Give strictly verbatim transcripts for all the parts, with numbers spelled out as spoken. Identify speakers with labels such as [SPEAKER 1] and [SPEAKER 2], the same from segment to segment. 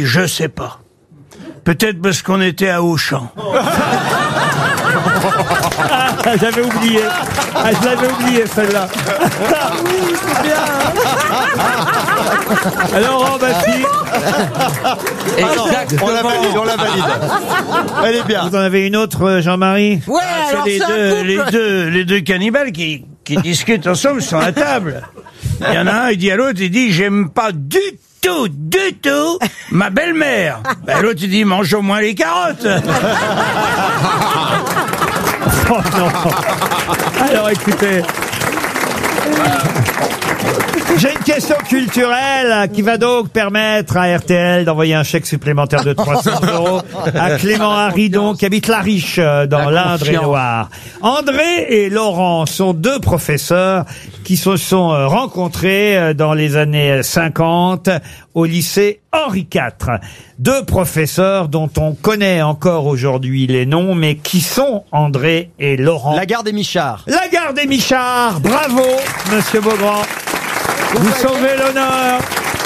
[SPEAKER 1] je sais pas. Peut-être parce qu'on était à Auchan.
[SPEAKER 2] Ah, j'avais oublié. Ah, je l'avais oublié, celle-là.
[SPEAKER 3] Oui, c'est bien.
[SPEAKER 2] Alors, Baffi.
[SPEAKER 4] Exactement.
[SPEAKER 5] On la valide, on la valide. Elle est bien.
[SPEAKER 2] Vous en avez une autre, Jean-Marie?
[SPEAKER 3] Ouais,
[SPEAKER 1] C'est
[SPEAKER 3] alors
[SPEAKER 1] les
[SPEAKER 3] c'est un
[SPEAKER 1] deux,
[SPEAKER 3] couple.
[SPEAKER 1] les deux, les deux cannibales qui, qui discutent ensemble sur la table. Il y en a un, il dit à l'autre, il dit, j'aime pas du tout, du tout, ma belle-mère. Ben, l'autre, il dit, mange au moins les carottes.
[SPEAKER 2] Oh non. Alors, écoutez. J'ai une question culturelle qui va donc permettre à R T L d'envoyer un chèque supplémentaire de trois cents euros à Clément Haridon qui habite La Riche dans l'Indre-et-Loire. André et Laurent sont deux professeurs qui se sont rencontrés dans les années cinquante au lycée Henri quatre. Deux professeurs dont on connaît encore aujourd'hui les noms, mais qui sont André et Laurent?
[SPEAKER 5] Lagarde et Michard.
[SPEAKER 2] Lagarde et Michard, bravo, Monsieur Beaugrand. Vous sauvez l'honneur.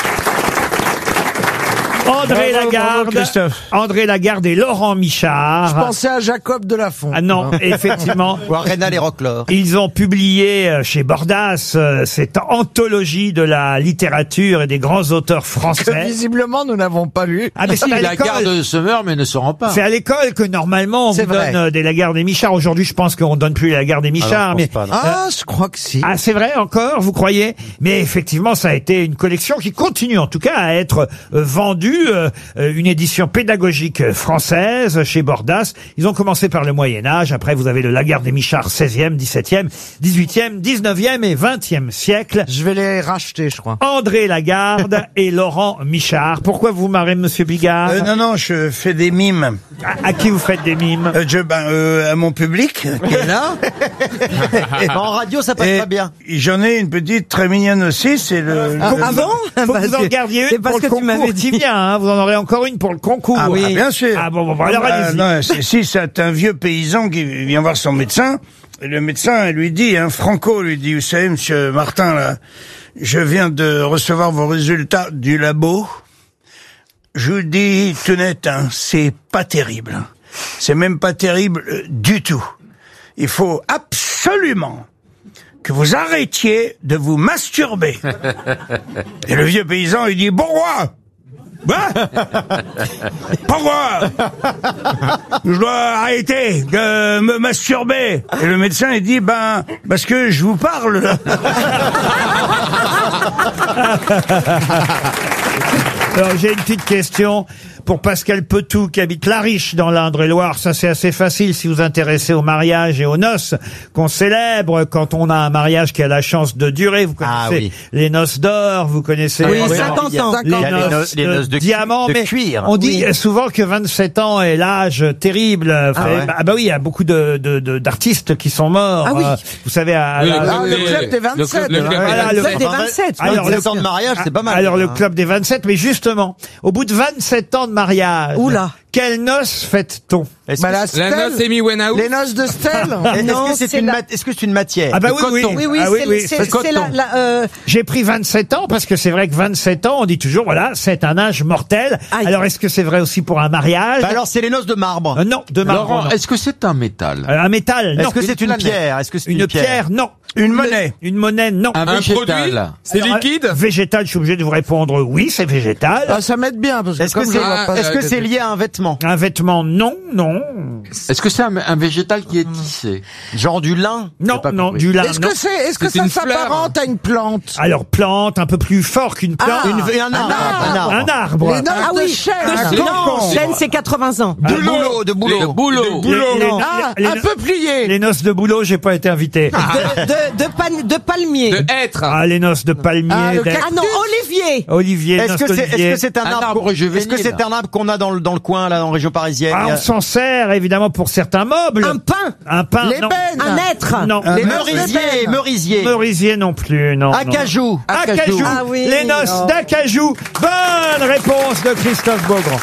[SPEAKER 2] André
[SPEAKER 1] Bravo,
[SPEAKER 2] Lagarde,
[SPEAKER 1] bravo, Christophe.
[SPEAKER 2] André Lagarde et Laurent Michard.
[SPEAKER 3] Je pensais à Jacob de la Font.
[SPEAKER 2] Ah non, effectivement.
[SPEAKER 5] Ou à Rénal et Roquelaure.
[SPEAKER 2] Ils ont publié euh, chez Bordas euh, cette anthologie de la littérature et des grands auteurs
[SPEAKER 3] Que
[SPEAKER 2] français.
[SPEAKER 3] visiblement nous n'avons pas lu.
[SPEAKER 2] Ah mais
[SPEAKER 4] Si,
[SPEAKER 2] c'est à
[SPEAKER 4] la
[SPEAKER 2] l'école.
[SPEAKER 4] garde se meurt mais ne se rend pas.
[SPEAKER 2] C'est à l'école que normalement on
[SPEAKER 3] C'est
[SPEAKER 2] vous
[SPEAKER 3] vrai.
[SPEAKER 2] donne euh, des Lagarde et Michard. Aujourd'hui, je pense qu'on donne plus les Lagarde et Michard, mais
[SPEAKER 3] Ah, je crois que si.
[SPEAKER 2] ah, c'est vrai encore, vous croyez? Mais effectivement, ça a été une collection qui continue en tout cas à être euh, vendue, euh, euh, une édition pédagogique euh, française chez Bordas. Ils ont commencé par le Moyen-Âge, après vous avez le Lagarde et Michard seizième, dix-septième, dix-huitième, dix-neuvième et vingtième siècle.
[SPEAKER 3] Je vais les racheter, je crois.
[SPEAKER 2] André Lagarde et Laurent Michard. Pourquoi vous marrez, Monsieur Bigard?
[SPEAKER 1] Euh, non, non, je fais des mimes.
[SPEAKER 2] à, à qui vous faites des mimes?
[SPEAKER 1] Euh, je, ben, euh, à mon public, qui est là.
[SPEAKER 5] En radio, ça passe
[SPEAKER 1] Et
[SPEAKER 5] pas bien.
[SPEAKER 1] j'en ai une petite très mignonne aussi, c'est le...
[SPEAKER 2] Faut
[SPEAKER 1] le-
[SPEAKER 2] que vous- Faut que vous en gardiez une pour le concours qui vient, hein. Vous en aurez encore une pour le concours.
[SPEAKER 1] Ah oui, bien sûr.
[SPEAKER 2] Ah bon, bon, bon, alors
[SPEAKER 1] Ah,
[SPEAKER 2] allez-y.
[SPEAKER 1] non, c'est- si c'est un vieux paysan qui vient voir son médecin, et le médecin lui dit, hein, Franco lui dit, vous savez, monsieur Martin, là, je viens de recevoir vos résultats du labo. Je vous dis tout net, hein, c'est pas terrible. C'est même pas terrible euh, du tout. Il faut absolument que vous arrêtiez de vous masturber. Et le vieux paysan, il dit, pourquoi? Bah Pourquoi je dois arrêter de me masturber? Et le médecin, il dit, ben, parce que je vous parle. là.
[SPEAKER 2] Alors j'ai une petite question pour Pascal Petou qui habite La Riche dans l'Indre-et-Loire. Ça c'est assez facile si vous vous intéressez au mariage et aux noces qu'on célèbre quand on a un mariage qui a la chance de durer. Vous connaissez
[SPEAKER 5] Ah oui.
[SPEAKER 2] les noces d'or, vous connaissez
[SPEAKER 3] Oui,
[SPEAKER 2] euh,
[SPEAKER 3] cinquante ans.
[SPEAKER 2] les
[SPEAKER 5] Il y a les
[SPEAKER 2] noces,
[SPEAKER 5] noces- les noces de cu-
[SPEAKER 2] diamant,
[SPEAKER 5] de
[SPEAKER 2] mais
[SPEAKER 5] cuir.
[SPEAKER 2] on dit souvent que vingt-sept ans est l'âge terrible. Ah,
[SPEAKER 5] ouais.
[SPEAKER 2] bah, bah oui, il y a beaucoup de de- de- d'artistes qui sont morts.
[SPEAKER 3] Ah oui.
[SPEAKER 2] euh, vous savez à, à
[SPEAKER 4] Oui,
[SPEAKER 2] la-
[SPEAKER 3] Ah, le club des vingt-sept.
[SPEAKER 4] Le club des
[SPEAKER 2] Voilà, le-
[SPEAKER 3] club des vingt-sept.
[SPEAKER 2] Alors,
[SPEAKER 5] vingt-sept
[SPEAKER 2] le-
[SPEAKER 5] ans de mariage, c'est pas mal.
[SPEAKER 2] Alors le
[SPEAKER 5] hein.
[SPEAKER 2] club des vingt-sept, mais justement, au bout de vingt-sept ans de mariage,
[SPEAKER 3] Oula.
[SPEAKER 2] quelles noces fête-t-on?
[SPEAKER 5] Est-ce
[SPEAKER 3] Bah,
[SPEAKER 5] que-
[SPEAKER 3] la
[SPEAKER 4] La
[SPEAKER 3] stèle.
[SPEAKER 4] noce Amy Winehouse.
[SPEAKER 3] Les noces de Stèle.
[SPEAKER 5] est-ce
[SPEAKER 6] Non,
[SPEAKER 5] que c'est
[SPEAKER 6] c'est
[SPEAKER 5] une,
[SPEAKER 6] la-
[SPEAKER 5] mat- est-ce que c'est une matière?
[SPEAKER 2] Ah bah
[SPEAKER 4] Le
[SPEAKER 2] oui, oui,
[SPEAKER 4] coton.
[SPEAKER 6] Oui, oui,
[SPEAKER 2] ah,
[SPEAKER 6] c'est
[SPEAKER 2] oui,
[SPEAKER 6] c'est-
[SPEAKER 2] oui.
[SPEAKER 6] c'est la, la, euh,
[SPEAKER 2] J'ai pris vingt-sept ans parce que c'est vrai que vingt-sept ans, on dit toujours, voilà, c'est un âge mortel.
[SPEAKER 6] Aïe.
[SPEAKER 2] Alors est-ce que c'est vrai aussi pour un mariage?
[SPEAKER 5] Bah alors, c'est les noces de marbre.
[SPEAKER 2] Euh, Non, de marbre.
[SPEAKER 4] Laurent,
[SPEAKER 2] non.
[SPEAKER 4] est-ce que c'est un métal?
[SPEAKER 2] Euh, un métal, non.
[SPEAKER 5] Est-ce que c'est une
[SPEAKER 4] planète.
[SPEAKER 5] pierre? Est-ce que c'est
[SPEAKER 2] Une pierre, non.
[SPEAKER 1] Une monnaie.
[SPEAKER 2] Une monnaie, non.
[SPEAKER 4] Un
[SPEAKER 7] Un
[SPEAKER 4] végétal.
[SPEAKER 7] C'est
[SPEAKER 2] Alors,
[SPEAKER 7] liquide?
[SPEAKER 2] euh, Végétal, je suis obligé de vous répondre oui, c'est végétal.
[SPEAKER 3] Ah, ça m'aide bien parce que
[SPEAKER 5] Est-ce que
[SPEAKER 3] comme
[SPEAKER 5] c'est
[SPEAKER 3] je vois pas
[SPEAKER 5] est-ce que
[SPEAKER 3] ce
[SPEAKER 5] c'est lié à un vêtement?
[SPEAKER 2] Un vêtement, non, non.
[SPEAKER 4] Est-ce que c'est un, un végétal qui est tissé?
[SPEAKER 5] Genre du lin?
[SPEAKER 2] Non,
[SPEAKER 4] J'ai pas
[SPEAKER 2] non,
[SPEAKER 4] compris.
[SPEAKER 2] du lin,
[SPEAKER 3] Est-ce
[SPEAKER 2] non.
[SPEAKER 3] que c'est, est-ce que
[SPEAKER 4] C'est
[SPEAKER 3] ça
[SPEAKER 4] une fleur.
[SPEAKER 3] s'apparente à une plante?
[SPEAKER 2] Alors plante, un peu plus fort qu'une plante.
[SPEAKER 3] Ah,
[SPEAKER 5] Une, un, arbre, un arbre.
[SPEAKER 2] Un arbre.
[SPEAKER 3] Les noces
[SPEAKER 6] ah
[SPEAKER 3] de
[SPEAKER 6] oui,
[SPEAKER 3] chêne.
[SPEAKER 6] de- non, chêne c'est quatre-vingts ans.
[SPEAKER 5] De boulot, de
[SPEAKER 4] Le
[SPEAKER 5] boulot.
[SPEAKER 4] boulot.
[SPEAKER 2] Les- les-
[SPEAKER 3] Ah,
[SPEAKER 2] les-
[SPEAKER 3] un peu plié.
[SPEAKER 2] Les noces de boulot, j'ai pas été invité.
[SPEAKER 6] De, de, de, pan- de palmier.
[SPEAKER 4] De hêtre.
[SPEAKER 2] Ah, les noces de palmier,
[SPEAKER 3] Ah, le
[SPEAKER 2] d'être-
[SPEAKER 6] Ah non, olivier.
[SPEAKER 2] Olivier,
[SPEAKER 5] Est-ce
[SPEAKER 2] noces
[SPEAKER 5] que c'est
[SPEAKER 2] d'olivier.
[SPEAKER 5] est-ce que c'est un,
[SPEAKER 4] Un
[SPEAKER 5] arbre
[SPEAKER 4] arbre
[SPEAKER 5] qu'on-
[SPEAKER 4] juvénile.
[SPEAKER 5] Est-ce que c'est un arbre qu'on a dans le dans le coin là, en région parisienne?
[SPEAKER 2] Ah,
[SPEAKER 5] Il y a-
[SPEAKER 2] on s'en sert évidemment pour certains meubles.
[SPEAKER 6] Un pain.
[SPEAKER 2] Un pain, non.
[SPEAKER 3] L'ébène.
[SPEAKER 6] Un être.
[SPEAKER 2] Non.
[SPEAKER 1] Un
[SPEAKER 3] Les
[SPEAKER 1] meuble.
[SPEAKER 5] Merisier,
[SPEAKER 3] L'ébène.
[SPEAKER 5] merisier.
[SPEAKER 2] Merisier non plus, non. non.
[SPEAKER 5] Acajou.
[SPEAKER 2] Acajou.
[SPEAKER 6] Ah oui,
[SPEAKER 2] Les noces
[SPEAKER 6] non.
[SPEAKER 2] d'acajou. Bonne réponse de Christophe Beaugrand.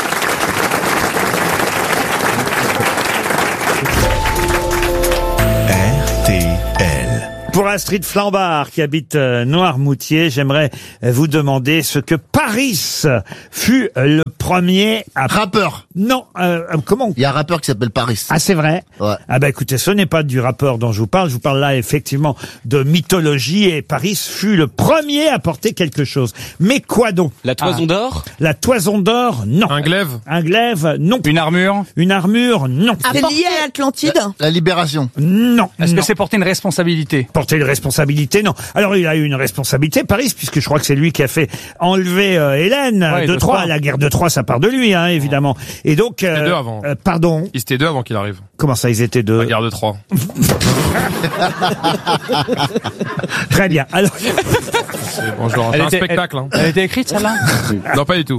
[SPEAKER 8] R T L.
[SPEAKER 2] Pour Astrid Flambard, qui habite euh, Noirmoutier, j'aimerais euh, vous demander ce que Paris fut euh, le premier à...
[SPEAKER 7] Rappeur.
[SPEAKER 2] Non, euh, euh, comment?
[SPEAKER 7] Il y a un rappeur qui s'appelle Paris.
[SPEAKER 2] Ah, c'est vrai?
[SPEAKER 7] Ouais.
[SPEAKER 2] Ah bah écoutez, ce n'est pas du rappeur dont je vous parle, je vous parle là effectivement de mythologie, et Paris fut le premier à porter quelque chose. Mais quoi donc?
[SPEAKER 9] La toison
[SPEAKER 2] Ah.
[SPEAKER 9] d'or?
[SPEAKER 2] La toison d'or, non.
[SPEAKER 10] Un glaive?
[SPEAKER 2] Un glaive, non.
[SPEAKER 11] Une armure?
[SPEAKER 2] Une armure, non.
[SPEAKER 6] C'est lié à l'Atlantide?
[SPEAKER 7] La Libération.
[SPEAKER 2] Non.
[SPEAKER 11] Est-ce
[SPEAKER 2] non.
[SPEAKER 11] que c'est porter une responsabilité?
[SPEAKER 2] Porter une responsabilité, non. Alors il a eu une responsabilité, Paris, puisque je crois que c'est lui qui a fait enlever euh, Hélène
[SPEAKER 11] Ouais,
[SPEAKER 2] de
[SPEAKER 11] de
[SPEAKER 2] Troie.
[SPEAKER 11] Troie.
[SPEAKER 2] La guerre de Troie, ça part de lui, hein, évidemment. Et donc,
[SPEAKER 10] C'était deux avant.
[SPEAKER 2] euh, pardon.
[SPEAKER 10] Ils étaient deux avant qu'il arrive.
[SPEAKER 2] Comment ça, ils étaient deux?
[SPEAKER 10] La guerre de Troie.
[SPEAKER 2] Très bien. Alors,
[SPEAKER 10] C'est bon, genre, c'est
[SPEAKER 11] Elle
[SPEAKER 10] un
[SPEAKER 11] était-
[SPEAKER 10] spectacle. Hein.
[SPEAKER 11] Elle était écrite, celle-là?
[SPEAKER 10] Non, pas du tout.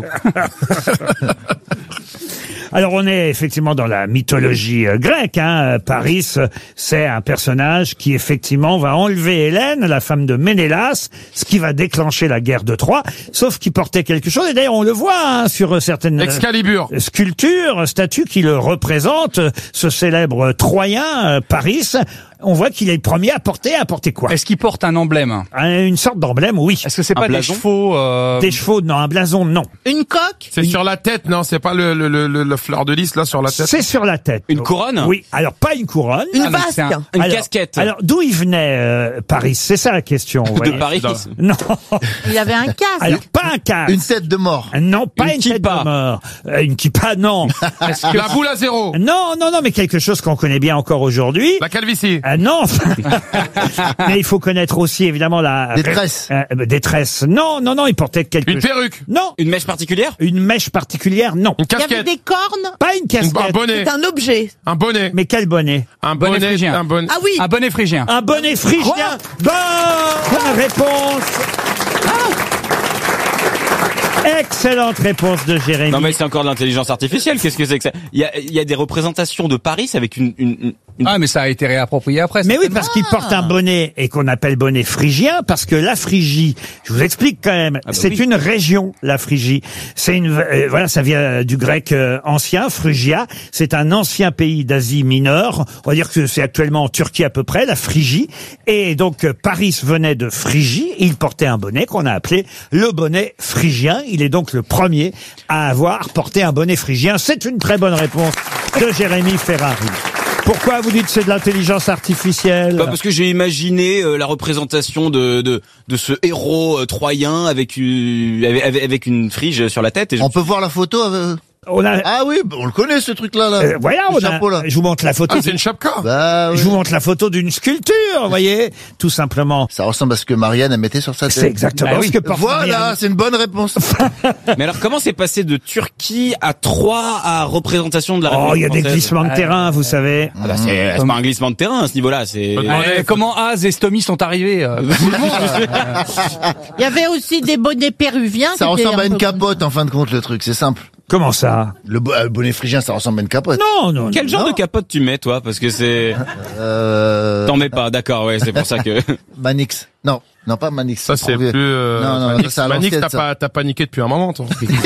[SPEAKER 2] alors on est effectivement dans la mythologie euh, grecque. Hein. Paris, euh, c'est un personnage qui effectivement va enlever Hélène, la femme de Ménélas, ce qui va déclencher la guerre de Troie. Sauf qu'il portait quelque chose. Et d'ailleurs, on le voit hein, sur euh, certaines euh,
[SPEAKER 10] Excalibur.
[SPEAKER 2] sculptures, statues qui le représentent. euh, Ce célèbre Troyen, euh, Paris. On voit qu'il est le premier à porter. À porter quoi?
[SPEAKER 11] Est-ce qu'il porte un emblème?
[SPEAKER 2] Un- Une sorte d'emblème, oui.
[SPEAKER 11] Est-ce que c'est
[SPEAKER 9] Un
[SPEAKER 11] pas des
[SPEAKER 9] blason?
[SPEAKER 11] chevaux euh...
[SPEAKER 2] Des chevaux, non. Un blason, non.
[SPEAKER 6] Une coque?
[SPEAKER 10] C'est sur la tête, non? C'est pas le, le, le, le, le fleur de lys, là, sur la tête?
[SPEAKER 2] C'est sur la tête.
[SPEAKER 9] Une couronne?
[SPEAKER 2] Oui. Alors, pas une couronne.
[SPEAKER 6] Une
[SPEAKER 11] Ah, donc c'est
[SPEAKER 6] vasque?
[SPEAKER 11] un-
[SPEAKER 9] Une
[SPEAKER 2] Alors-
[SPEAKER 9] casquette?
[SPEAKER 2] Alors, d'où il venait, euh, Paris? C'est ça la question. vous
[SPEAKER 9] De
[SPEAKER 2] voyez.
[SPEAKER 9] Paris?
[SPEAKER 2] Non.
[SPEAKER 6] Il avait un casque.
[SPEAKER 2] Alors, pas un casque.
[SPEAKER 7] Une tête de mort.
[SPEAKER 2] Non, pas
[SPEAKER 9] Une
[SPEAKER 2] une, tête
[SPEAKER 9] kippa.
[SPEAKER 2] de mort. Euh, une kippa, non.
[SPEAKER 10] La boule à zéro.
[SPEAKER 2] non, non, non, mais quelque chose qu'on connaît bien encore aujourd'hui.
[SPEAKER 10] La calvitie.
[SPEAKER 2] Ah non. Mais il faut connaître aussi, évidemment, la...
[SPEAKER 7] Des tresses.
[SPEAKER 2] Euh, euh, des tresses. Non, non, non, il portait quelque
[SPEAKER 10] Une
[SPEAKER 2] chose.
[SPEAKER 10] perruque.
[SPEAKER 2] Non.
[SPEAKER 9] Une mèche particulière?
[SPEAKER 2] Une mèche particulière, non.
[SPEAKER 10] Une
[SPEAKER 6] Il y avait
[SPEAKER 10] casquette.
[SPEAKER 6] des cornes.
[SPEAKER 2] Pas une
[SPEAKER 10] Une-
[SPEAKER 2] casquette.
[SPEAKER 10] un bonnet.
[SPEAKER 6] C'est un objet.
[SPEAKER 10] Un bonnet.
[SPEAKER 2] Mais quel bonnet?
[SPEAKER 10] Un
[SPEAKER 11] Bonnet
[SPEAKER 10] bonnet.
[SPEAKER 11] phrygien.
[SPEAKER 10] Un bonnet.
[SPEAKER 6] Ah oui.
[SPEAKER 11] Un bonnet phrygien.
[SPEAKER 2] Un bonnet phrygien. Bonne réponse. Excellente réponse de Jérémy.
[SPEAKER 9] Non mais c'est encore de l'intelligence artificielle, qu'est-ce que c'est que ça? Il y a, il y a des représentations de Paris avec une... une, une- une-
[SPEAKER 11] Ah, mais ça a été réapproprié après.
[SPEAKER 2] Mais oui,
[SPEAKER 11] certainement.
[SPEAKER 2] parce qu'il porte un bonnet et qu'on appelle bonnet phrygien, parce que la Phrygie, je vous explique quand même,
[SPEAKER 9] bah
[SPEAKER 2] c'est
[SPEAKER 9] oui.
[SPEAKER 2] une région, la Phrygie. C'est une, euh, voilà, ça vient du grec euh, ancien, Phrygia. C'est un ancien pays d'Asie mineure. On va dire que c'est actuellement en Turquie à peu près, la Phrygie. Et donc, euh, Paris venait de Phrygie. Et il portait un bonnet qu'on a appelé le bonnet phrygien. Il est donc le premier à avoir porté un bonnet phrygien. C'est une très bonne réponse de Jérémy Ferrari. Pourquoi vous dites que c'est de l'intelligence artificielle?
[SPEAKER 9] Bah, parce que j'ai imaginé euh, la représentation de, de, de ce héros euh, troyen avec, une- avec, avec- avec une frige sur la tête. Et je-
[SPEAKER 7] On peut voir la photo euh
[SPEAKER 2] On a,
[SPEAKER 7] Ah oui, on le connaît ce truc-là. Là.
[SPEAKER 2] euh, voilà,
[SPEAKER 7] Le
[SPEAKER 2] on a,
[SPEAKER 7] chapeau, là.
[SPEAKER 2] je vous montre la photo.
[SPEAKER 10] Ah, c'est une chapka.
[SPEAKER 7] Bah, oui.
[SPEAKER 2] Je vous montre la photo d'une sculpture, vous voyez, tout simplement.
[SPEAKER 7] Ça ressemble à ce que Marianne a mettait sur sa tête.
[SPEAKER 2] C'est exactement
[SPEAKER 11] Bah oui.
[SPEAKER 2] ce que porte
[SPEAKER 7] Voilà,
[SPEAKER 2] Marianne.
[SPEAKER 7] c'est une bonne réponse.
[SPEAKER 9] Mais alors comment c'est passé de Turquie à Troyes à représentation de la
[SPEAKER 2] Oh,
[SPEAKER 9] République
[SPEAKER 2] il y a des
[SPEAKER 9] française?
[SPEAKER 2] glissements de terrain, vous savez.
[SPEAKER 9] Ah bah, c'est c'est pas un glissement de terrain à ce niveau-là, c'est...
[SPEAKER 10] Ouais.
[SPEAKER 11] Euh, comment Az et Stomy sont arrivés euh,
[SPEAKER 6] Il y avait aussi des bonnets péruviens.
[SPEAKER 7] Ça
[SPEAKER 6] qui étaient
[SPEAKER 7] ressemble à
[SPEAKER 6] un
[SPEAKER 7] une
[SPEAKER 6] peu-
[SPEAKER 7] capote en fin de compte, le truc, c'est simple.
[SPEAKER 2] Comment ça?
[SPEAKER 7] Le bo- euh, bonnet phrygien, ça ressemble à une capote.
[SPEAKER 2] Non, non,
[SPEAKER 9] Quel
[SPEAKER 2] non.
[SPEAKER 9] genre de capote tu mets, toi? Parce que c'est...
[SPEAKER 7] Euh...
[SPEAKER 9] T'en mets pas, d'accord, ouais, c'est pour ça que...
[SPEAKER 7] Manix. Non, non pas Manix.
[SPEAKER 10] Ça, c'est
[SPEAKER 7] trop vieux.
[SPEAKER 10] plus, euh,
[SPEAKER 7] Non, non,
[SPEAKER 10] Manix,
[SPEAKER 7] ça, c'est à
[SPEAKER 10] Manix,
[SPEAKER 7] l'ancienne,
[SPEAKER 10] t'as
[SPEAKER 7] ça.
[SPEAKER 10] pas, t'as paniqué depuis un moment, toi.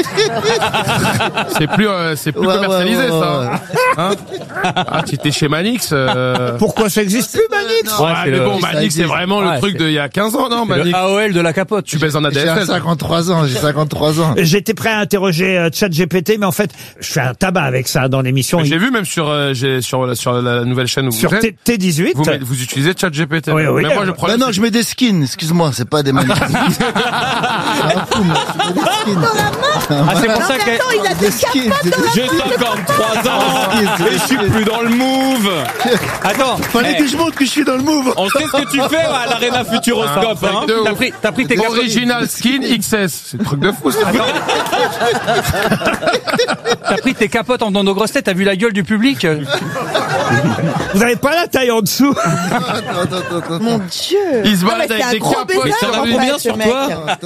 [SPEAKER 10] c'est plus, euh, c'est plus
[SPEAKER 7] Ouais,
[SPEAKER 10] commercialisé,
[SPEAKER 7] ouais, ouais,
[SPEAKER 10] ça.
[SPEAKER 7] ouais.
[SPEAKER 10] Hein ah, tu étais chez Manix, euh...
[SPEAKER 2] Pourquoi ça existe plus, Manix?
[SPEAKER 10] Ouais,
[SPEAKER 11] Ouais, c'est
[SPEAKER 10] mais
[SPEAKER 11] le-
[SPEAKER 10] bon,
[SPEAKER 7] ça
[SPEAKER 10] Manix, c'est
[SPEAKER 7] existe.
[SPEAKER 10] vraiment
[SPEAKER 11] Ouais,
[SPEAKER 10] le truc
[SPEAKER 11] c'est-
[SPEAKER 10] d'il y a quinze ans, non,
[SPEAKER 11] le
[SPEAKER 10] Manix?
[SPEAKER 11] A O L de la capote.
[SPEAKER 10] Tu baises en
[SPEAKER 7] J'ai
[SPEAKER 10] A D S L.
[SPEAKER 7] cinquante-trois ans, j'ai cinquante-trois ans.
[SPEAKER 2] J'étais prêt à interroger euh, ChatGPT, mais en fait, je fais un tabac avec ça dans l'émission.
[SPEAKER 10] J'ai vu même sur, euh, j'ai, sur, la- sur la nouvelle chaîne où
[SPEAKER 2] Sur
[SPEAKER 10] vous êtes.
[SPEAKER 2] T- T18.
[SPEAKER 10] Vous, mettez- vous utilisez ChatGPT.
[SPEAKER 2] Oui, oui.
[SPEAKER 10] Mais moi, je prends
[SPEAKER 7] Bah
[SPEAKER 10] le-
[SPEAKER 7] non, je mets des skins, excuse-moi, c'est pas des Manix. Je m'en fous, moi, je mets des skins.
[SPEAKER 11] Ah, c'est pour
[SPEAKER 6] Non,
[SPEAKER 11] ça
[SPEAKER 6] mais
[SPEAKER 11] que...
[SPEAKER 6] attends, il a des
[SPEAKER 7] Des skins, c'est des
[SPEAKER 9] J'ai cinquante-trois ans et je suis plus dans le move.
[SPEAKER 11] Attends,
[SPEAKER 7] Fallait
[SPEAKER 11] eh,
[SPEAKER 7] que je montre que je suis dans le move.
[SPEAKER 9] On sait ce que tu fais à l'Arena Futuroscope,
[SPEAKER 10] Ah,
[SPEAKER 9] hein.
[SPEAKER 10] de ouf.
[SPEAKER 11] t'as pris, t'as pris tes capotes.
[SPEAKER 10] Original Skin X S. C'est le truc de fou, ça.
[SPEAKER 11] T'as pris tes capotes en dans nos grosses têtes, t'as vu la gueule du public?
[SPEAKER 2] Vous avez pas la taille en dessous?
[SPEAKER 7] Attends, attends, attends.
[SPEAKER 6] Mon Dieu.
[SPEAKER 10] Il se
[SPEAKER 6] Non,
[SPEAKER 10] balade
[SPEAKER 6] mais c'est
[SPEAKER 10] avec
[SPEAKER 6] un
[SPEAKER 10] des
[SPEAKER 6] gros
[SPEAKER 10] capotes.
[SPEAKER 6] baiser,
[SPEAKER 9] Ça va
[SPEAKER 6] en fait,
[SPEAKER 9] combien
[SPEAKER 6] ce
[SPEAKER 9] sur
[SPEAKER 6] mec.
[SPEAKER 9] toi?
[SPEAKER 7] Attends,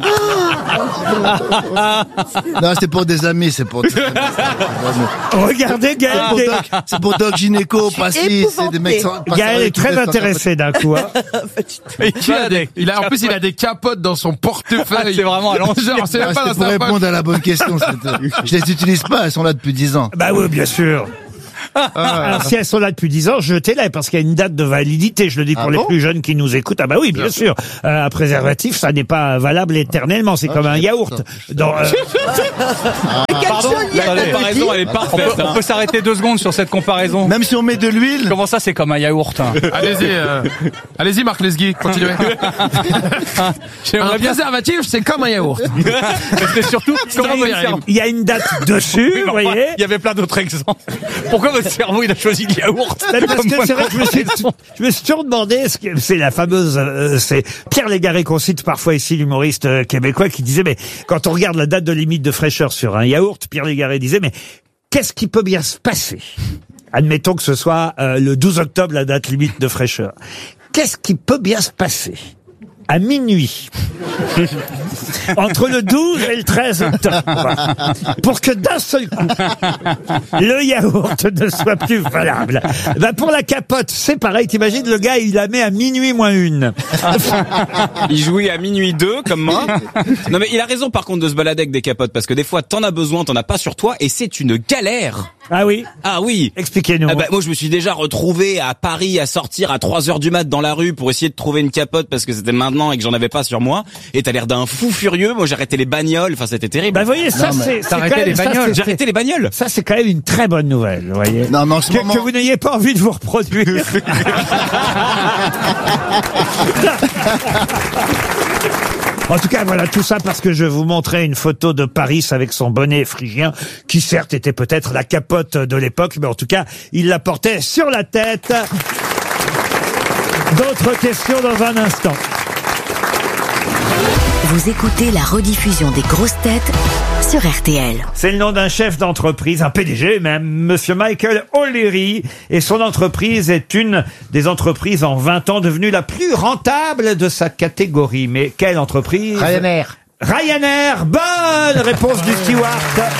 [SPEAKER 7] attends. Non, c'est pour des amis, c'est pour des amis.
[SPEAKER 2] Regardez
[SPEAKER 7] C'est
[SPEAKER 2] Gaël.
[SPEAKER 7] pour
[SPEAKER 2] qui est-
[SPEAKER 7] Doc, c'est pour Doc Gynéco, Passis, c'est des mecs sans...
[SPEAKER 2] Gaël est très intéressé d'un coup. hein.
[SPEAKER 10] Et il a des- il a, en plus, il a des capotes dans son portefeuille.
[SPEAKER 11] Ah, c'est vraiment à l'ancienne.
[SPEAKER 10] Genre, c'est
[SPEAKER 7] Ah,
[SPEAKER 10] même pas
[SPEAKER 7] c'était
[SPEAKER 10] dans
[SPEAKER 7] pour
[SPEAKER 10] sa poche.
[SPEAKER 7] répondre à la bonne question. c'était- Je les utilise pas, elles sont là depuis dix ans.
[SPEAKER 2] Bah oui, bien sûr. Alors, si elles sont là depuis dix ans, jetez-les, parce qu'il y a une date de validité. Je le dis pour
[SPEAKER 7] Ah
[SPEAKER 2] les
[SPEAKER 7] bon
[SPEAKER 2] plus jeunes qui nous écoutent. Ah bah oui, bien sûr. Euh, un préservatif, ça n'est pas valable éternellement. C'est
[SPEAKER 7] Ah,
[SPEAKER 2] comme un
[SPEAKER 7] je sais
[SPEAKER 2] yaourt.
[SPEAKER 7] pas, je sais
[SPEAKER 2] Dans, euh,
[SPEAKER 9] Pardon, la comparaison elle est
[SPEAKER 11] On
[SPEAKER 9] parfaite.
[SPEAKER 11] peut, on peut s'arrêter deux secondes sur cette comparaison.
[SPEAKER 7] Même si on met de l'huile.
[SPEAKER 11] Comment ça, c'est comme un yaourt hein.
[SPEAKER 10] Allez-y, euh, allez-y, Marc Lesguy, continuez. Un
[SPEAKER 11] J'aimerais bien.
[SPEAKER 10] préservatif, c'est comme un yaourt.
[SPEAKER 11] C'est surtout comment
[SPEAKER 10] très
[SPEAKER 11] votre
[SPEAKER 10] bien.
[SPEAKER 11] cerveau.
[SPEAKER 2] il y a une date dessus,
[SPEAKER 11] Oui,
[SPEAKER 2] vous
[SPEAKER 11] mais enfin,
[SPEAKER 2] voyez.
[SPEAKER 11] il y avait plein d'autres exemples. Pourquoi votre cerveau il a choisi le yaourt
[SPEAKER 2] Mais parce
[SPEAKER 11] comme
[SPEAKER 2] que
[SPEAKER 11] point
[SPEAKER 2] c'est
[SPEAKER 11] de
[SPEAKER 2] vrai que je me suis,
[SPEAKER 11] comparaison
[SPEAKER 2] je me suis toujours demandé, ce que- c'est la fameuse, euh, c'est Pierre Légaré qu'on cite parfois ici, l'humoriste euh, québécois, qui disait, mais quand on regarde la date de limite de fraîcheur sur un yaourt, Pierre Légaré disait, mais qu'est-ce qui peut bien se passer? Admettons que ce soit euh, le douze octobre, la date limite de fraîcheur. Qu'est-ce qui peut bien se passer à minuit entre le douze et le treize octobre pour que d'un seul coup le yaourt ne soit plus valable? Ben pour la capote, c'est pareil. T'imagines, le gars, il la met à minuit moins une.
[SPEAKER 9] Il jouait à minuit deux, comme moi. Non mais il a raison par contre de se balader avec des capotes, parce que des fois t'en as besoin, t'en as pas sur toi, et c'est une galère.
[SPEAKER 2] Ah oui?
[SPEAKER 9] Ah oui.
[SPEAKER 2] Expliquez-nous.
[SPEAKER 9] Ah bah, moi je me suis déjà retrouvé à Paris à sortir à trois heures du mat dans la rue pour essayer de trouver une capote parce que c'était maintenant et que j'en avais pas sur moi. Et t'as l'air d'un fou furieux. Moi j'ai arrêté les bagnoles. Enfin c'était terrible.
[SPEAKER 2] Bah, vous voyez, ça,
[SPEAKER 7] Non, mais
[SPEAKER 2] c'est, c'est
[SPEAKER 11] t'as arrêté
[SPEAKER 2] quand même-
[SPEAKER 11] les
[SPEAKER 2] ça,
[SPEAKER 11] bagnoles.
[SPEAKER 2] c'est-
[SPEAKER 9] J'ai arrêté les bagnoles.
[SPEAKER 2] Ça, c'est quand même une très bonne nouvelle, vous voyez.
[SPEAKER 7] Non, mais en ce
[SPEAKER 2] Que,
[SPEAKER 7] moment.
[SPEAKER 2] que vous n'ayez pas envie de vous reproduire. En tout cas, voilà, tout ça parce que je vous montrais une photo de Paris avec son bonnet phrygien, qui certes était peut-être la capote de l'époque, mais en tout cas, il la portait sur la tête. D'autres questions dans un instant.
[SPEAKER 12] Vous écoutez la rediffusion des grosses têtes sur R T L.
[SPEAKER 2] C'est le nom d'un chef d'entreprise, un P D G même, Monsieur Michael O'Leary, et son entreprise est une des entreprises en vingt ans devenue la plus rentable de sa catégorie. Mais quelle entreprise?
[SPEAKER 3] Ryanair.
[SPEAKER 2] Ryanair. Bonne réponse du steward.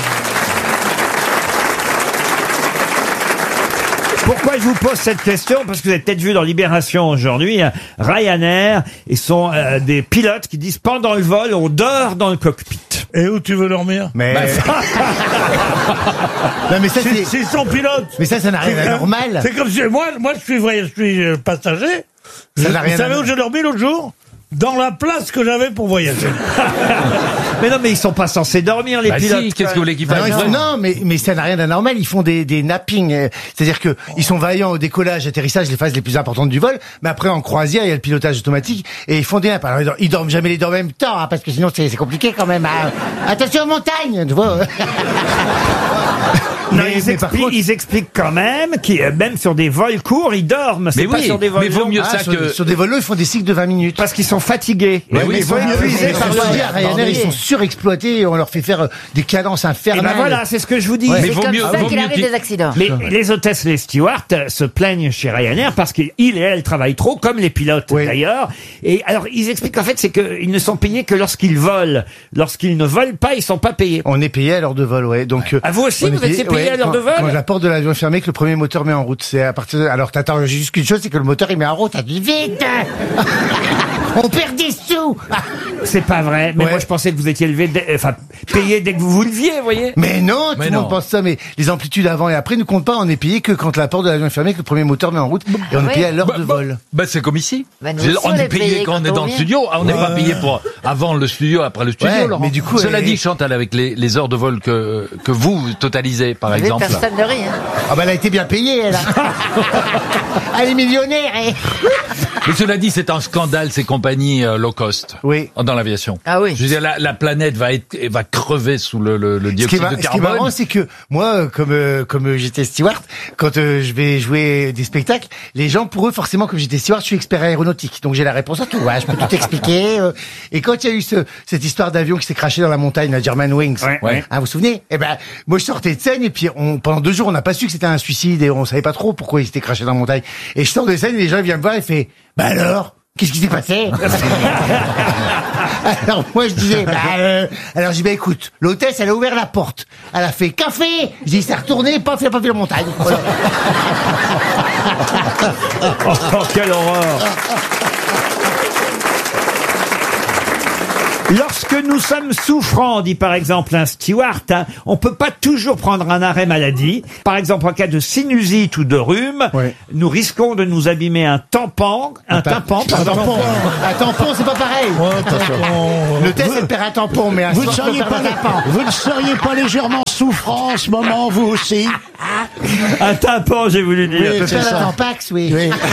[SPEAKER 2] Pourquoi je vous pose cette question? Parce que vous avez peut-être vu dans Libération aujourd'hui, hein, Ryanair, ils sont euh, des pilotes qui disent pendant le vol, on dort dans le cockpit.
[SPEAKER 1] Et où tu veux dormir?
[SPEAKER 3] Mais. non, mais ça,
[SPEAKER 1] C'est
[SPEAKER 3] c'est.
[SPEAKER 1] c'est son pilote.
[SPEAKER 3] Mais ça, ça n'a rien d'anormal.
[SPEAKER 1] C'est comme si moi, moi je suis voyage, je suis euh, passager.
[SPEAKER 3] Ça
[SPEAKER 1] Je-
[SPEAKER 3] n'a rien
[SPEAKER 1] vous savez
[SPEAKER 3] à-
[SPEAKER 1] où j'ai dormi l'autre jour? Dans la place que j'avais pour voyager.
[SPEAKER 2] Mais non, mais ils sont pas censés dormir, les
[SPEAKER 4] Bah
[SPEAKER 2] pilotes.
[SPEAKER 4] si, qu'est-ce que vous voulez qu'ils
[SPEAKER 3] Ah non,
[SPEAKER 4] fassent?
[SPEAKER 3] ils font- non, mais, mais ça n'a rien d'anormal. Ils font des, des nappings. euh, C'est-à-dire que ils sont vaillants au décollage, atterrissage, les phases les plus importantes du vol. Mais après, en croisière, il y a le pilotage automatique et ils font des nappes. Alors, ils dorment, ils dorment jamais les deux en même temps, hein, parce que sinon, c'est c'est compliqué quand même. hein. Attention, montagne, tu vois.
[SPEAKER 2] Non,
[SPEAKER 3] Mais-
[SPEAKER 2] ils,
[SPEAKER 3] mais par
[SPEAKER 2] expliquent,
[SPEAKER 3] contre-
[SPEAKER 2] ils expliquent quand même qu'ils, euh, même sur des vols courts, ils dorment. C'est
[SPEAKER 4] Mais
[SPEAKER 2] pas
[SPEAKER 4] oui,
[SPEAKER 2] sur des vols
[SPEAKER 4] mais vaut
[SPEAKER 2] longs.
[SPEAKER 4] mieux
[SPEAKER 3] Ah,
[SPEAKER 4] ça
[SPEAKER 3] sur,
[SPEAKER 4] que-
[SPEAKER 3] sur des vols, ils font des cycles de vingt minutes.
[SPEAKER 2] Parce qu'ils sont fatigués.
[SPEAKER 4] Mais oui,
[SPEAKER 3] ils sont
[SPEAKER 4] vaut mieux-
[SPEAKER 3] épuisés
[SPEAKER 4] vaut
[SPEAKER 3] par
[SPEAKER 4] mieux-
[SPEAKER 3] le dire, Ryanair, ils sont surexploités et on leur fait faire euh, des cadences
[SPEAKER 2] Et
[SPEAKER 3] infernales.
[SPEAKER 2] ben voilà, c'est ce que je vous dis.
[SPEAKER 3] Ouais.
[SPEAKER 4] Mais
[SPEAKER 12] C'est
[SPEAKER 4] vaut
[SPEAKER 12] comme
[SPEAKER 4] mieux,
[SPEAKER 12] ça
[SPEAKER 4] vaut
[SPEAKER 12] qu'il
[SPEAKER 4] mieux
[SPEAKER 12] arrive
[SPEAKER 4] qu'ils-
[SPEAKER 12] des accidents.
[SPEAKER 2] Mais les hôtesses, les stewards euh, se plaignent chez Ryanair parce qu'ils et elles travaillent trop, comme les pilotes
[SPEAKER 3] Oui.
[SPEAKER 2] d'ailleurs. Et alors, ils expliquent en fait, c'est qu'ils ne sont payés que lorsqu'ils volent. Lorsqu'ils ne volent pas, ils sont pas payés.
[SPEAKER 3] On est payé à l'heure de vol, ouais. Donc, euh,
[SPEAKER 2] À vous aussi,
[SPEAKER 3] on est
[SPEAKER 2] vous étiez payé à l'heure
[SPEAKER 3] quand-
[SPEAKER 2] de vol?
[SPEAKER 3] Quand la porte de l'avion est fermée, que le premier moteur met en route. C'est à partir de... Alors, t'attends juste qu'une chose, c'est que le moteur, il met en route. T'as dit, vite! On perd des sous!
[SPEAKER 2] C'est pas vrai. Mais
[SPEAKER 3] Ouais.
[SPEAKER 2] moi, je pensais que vous étiez élevé, dès- enfin, payé dès que vous vous leviez, vous voyez.
[SPEAKER 3] Mais non, tout
[SPEAKER 4] Mais
[SPEAKER 3] le
[SPEAKER 4] non.
[SPEAKER 3] monde pense ça, mais les amplitudes avant et après ne comptent pas. On est payé que quand la porte de l'avion est fermée, que le premier moteur met en route, et on est
[SPEAKER 12] ouais.
[SPEAKER 3] payé à l'heure
[SPEAKER 4] Bah,
[SPEAKER 3] de
[SPEAKER 4] bah,
[SPEAKER 3] vol.
[SPEAKER 4] bah, c'est comme ici.
[SPEAKER 12] Bah, nous
[SPEAKER 4] Je-
[SPEAKER 12] aussi,
[SPEAKER 4] on
[SPEAKER 12] on
[SPEAKER 4] est
[SPEAKER 12] est
[SPEAKER 4] payé
[SPEAKER 12] payé
[SPEAKER 4] quand on
[SPEAKER 12] quand
[SPEAKER 4] est
[SPEAKER 12] on
[SPEAKER 4] dans le
[SPEAKER 12] vient.
[SPEAKER 4] studio. Ah, on n'est pas payé pour avant le studio, après le studio.
[SPEAKER 3] Ouais,
[SPEAKER 4] Laurent.
[SPEAKER 3] mais du coup,
[SPEAKER 4] Cela
[SPEAKER 3] euh,
[SPEAKER 4] dit, Chantal, avec les, les heures de vol que que vous totalisez, par
[SPEAKER 12] Avec
[SPEAKER 4] exemple.
[SPEAKER 12] personne ne rit. Hein.
[SPEAKER 3] Ah bah elle a été bien payée, elle. Elle est millionnaire, eh.
[SPEAKER 4] Mais cela dit, c'est un scandale ces compagnies euh, low cost.
[SPEAKER 3] Oui.
[SPEAKER 4] Dans l'aviation.
[SPEAKER 12] Ah oui.
[SPEAKER 4] Je veux dire, la, la planète va être va crever sous le, le, le
[SPEAKER 3] Ce qui, est,
[SPEAKER 4] dioxyde
[SPEAKER 3] mar-
[SPEAKER 4] de
[SPEAKER 3] ce qui est
[SPEAKER 4] carbone.
[SPEAKER 3] marrant, c'est que moi, euh, comme euh, comme euh, j'étais steward, quand euh, je vais jouer des spectacles, les gens, pour eux, forcément, comme j'étais steward, je suis expert aéronautique, donc j'ai la réponse à tout. Ouais, je peux tout expliquer. euh. Et quand il y a eu ce, cette histoire d'avion qui s'est craché dans la montagne, la German Wings,
[SPEAKER 2] Ouais, ouais.
[SPEAKER 3] hein, vous vous souvenez? Eh ben, moi, je sortais de scène et puis on, pendant deux jours, on n'a pas su que c'était un suicide et on savait pas trop pourquoi il s'était craché dans la montagne. Et je sors de scène et les gens viennent me voir et fait, bah alors? Qu'est-ce qui s'est passé? Alors moi je disais, bah, euh, alors je dis bah écoute, l'hôtesse elle a ouvert la porte, elle a fait café, je dis c'est retourné, paf, elle a pas vu la montagne. Voilà.
[SPEAKER 2] Oh, quelle horreur. Lorsque nous sommes souffrants, dit par exemple un steward, hein, on peut pas toujours prendre un arrêt maladie. Par exemple, en cas de sinusite ou de rhume,
[SPEAKER 3] Ouais.
[SPEAKER 2] nous risquons de nous abîmer un tampon, un tympan,
[SPEAKER 3] Un
[SPEAKER 2] pardon.
[SPEAKER 3] tampon, un tampon, c'est pas pareil. Le test, c'est de faire un tampon, mais un
[SPEAKER 13] Vous ne,
[SPEAKER 3] soir,
[SPEAKER 13] seriez
[SPEAKER 3] faut faire
[SPEAKER 13] pas,
[SPEAKER 3] un tampon.
[SPEAKER 13] vous ne seriez pas légèrement souffrant en ce moment, vous aussi?
[SPEAKER 2] Un tympan, j'ai voulu dire.
[SPEAKER 3] Tu peux faire un tampax, oui.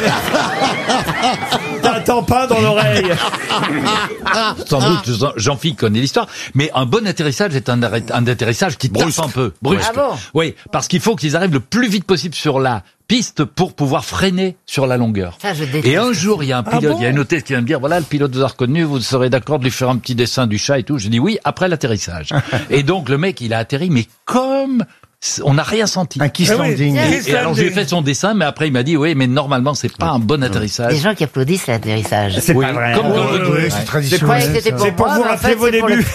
[SPEAKER 2] Un tampon dans l'oreille.
[SPEAKER 4] Sans doute, Jean- Jean-Philippe connaît l'histoire, mais un bon atterrissage est un, arrêt- un atterrissage qui tape un peu, brusque.
[SPEAKER 12] Ah bon
[SPEAKER 4] Oui, parce qu'il faut qu'ils arrivent le plus vite possible sur la piste pour pouvoir freiner sur la longueur.
[SPEAKER 12] Ça, je déteste.
[SPEAKER 4] Et un jour, il y a un pilote, il y a une hôtesse qui vient me dire, voilà, le pilote vous a reconnu, vous serez d'accord de lui faire un petit dessin du chat et tout. Je dis oui, après l'atterrissage. Et donc, le mec, il a atterri, mais comme on n'a rien senti.
[SPEAKER 3] Un kiss
[SPEAKER 1] Ah oui.
[SPEAKER 3] landing.
[SPEAKER 1] Tiens.
[SPEAKER 4] Et, et alors, je lui ai fait son dessin, mais après, il m'a dit, oui, mais normalement, c'est pas un bon atterrissage.
[SPEAKER 12] Des gens qui applaudissent l'atterrissage.
[SPEAKER 2] C'est
[SPEAKER 4] Oui,
[SPEAKER 2] pas vrai.
[SPEAKER 4] comme
[SPEAKER 2] Oh,
[SPEAKER 4] dans le-
[SPEAKER 3] Oui,
[SPEAKER 4] Ouais.
[SPEAKER 3] c'est
[SPEAKER 12] Je
[SPEAKER 3] traditionnel.
[SPEAKER 12] croyais que c'était
[SPEAKER 3] ça.
[SPEAKER 12] pour
[SPEAKER 2] C'est pour
[SPEAKER 12] moi,
[SPEAKER 2] vous
[SPEAKER 12] mais en
[SPEAKER 2] rappeler
[SPEAKER 12] fait,
[SPEAKER 2] vos
[SPEAKER 12] c'est pour
[SPEAKER 2] débuts.